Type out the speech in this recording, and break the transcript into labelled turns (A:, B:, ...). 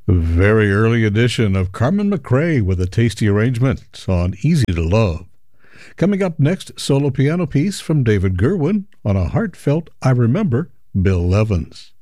A: A very early edition of Carmen McRae with a tasty arrangement on Easy to Love. Coming up next, solo piano piece from David Gerwin on a heartfelt I Remember Bill Evans.